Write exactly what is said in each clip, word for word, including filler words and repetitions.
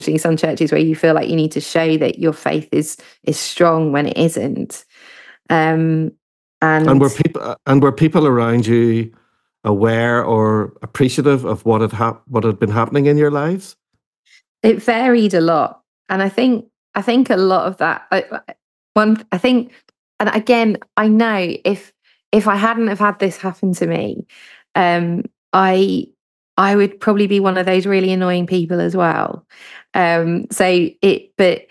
some churches where you feel like you need to show that your faith is is strong when it isn't. Um, and and were people and were people around you aware or appreciative of what had hap- what had been happening in your lives? It varied a lot, and I think I think a lot of that. I, one, I think, and again, I know if if I hadn't have had this happen to me, um, I I would probably be one of those really annoying people as well. Um, so it, but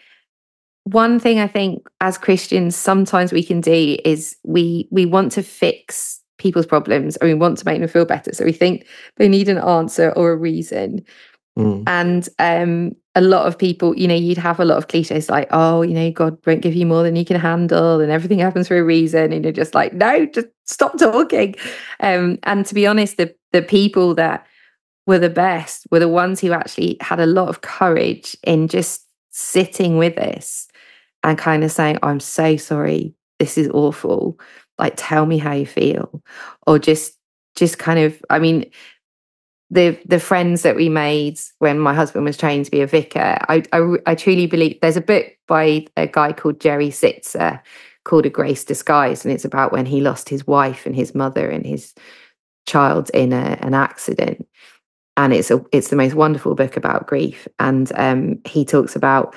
one thing I think as Christians sometimes we can do is we we want to fix people's problems, or we want to make them feel better. So we think they need an answer or a reason. Mm. And um, a lot of people, you know, you'd have a lot of cliches like, oh, you know, God won't give you more than you can handle, and everything happens for a reason. And you're just like, no, just stop talking. Um, and to be honest, the the people that were the best were the ones who actually had a lot of courage in just sitting with us and kind of saying, I'm so sorry, this is awful. Like, tell me how you feel. Or just just kind of, I mean, the the friends that we made when my husband was trained to be a vicar, I, I, I truly believe there's a book by a guy called Jerry Sitzer called A Grace Disguised, and it's about when he lost his wife and his mother and his child in a, an accident. And it's a it's the most wonderful book about grief. And um, he talks about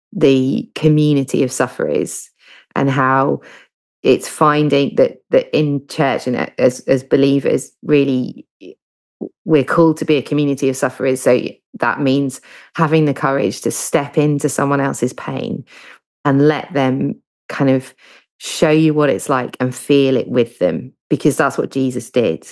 the community of sufferers and how it's finding that that in church and as as believers, really we're called to be a community of sufferers. So that means having the courage to step into someone else's pain and let them kind of show you what it's like and feel it with them, because that's what Jesus did.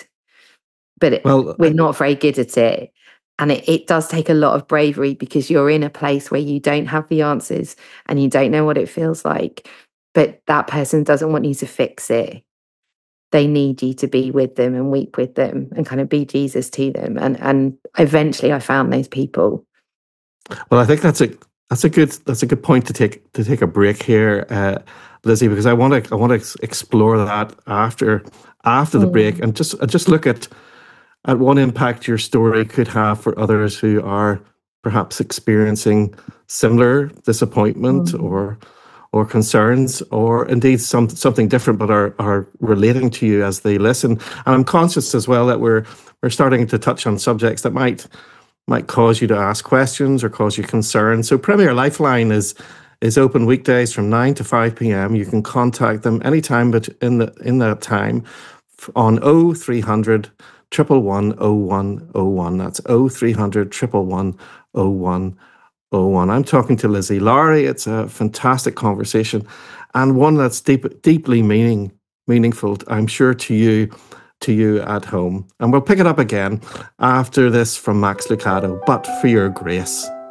But it, Well, we're I- not very good at it. And it, it does take a lot of bravery, because you're in a place where you don't have the answers and you don't know what it feels like. But that person doesn't want you to fix it. They need you to be with them and weep with them and kind of be Jesus to them. And and eventually I found those people. Well, I think that's a that's a good that's a good point to take to take a break here, uh, Lizzie, because I want to I want to explore that after after the Mm. break, and just just look at at what impact your story could have for others who are perhaps experiencing similar disappointment Mm. or or concerns, or indeed some something different, but are are relating to you as they listen. And I'm conscious as well that we're we're starting to touch on subjects that might might cause you to ask questions or cause you concern. So Premier Lifeline is is open weekdays from nine to five p.m. You can contact them anytime, but in the in that time on oh three hundred, one one one, oh one oh one. That's oh three hundred, one one one, oh one oh one. I'm talking to Lizzie Lowry. It's a fantastic conversation, and one that's deep, deeply meaning meaningful, I'm sure, to you to you at home. And we'll pick it up again after this from Max Lucado, But for Your Grace.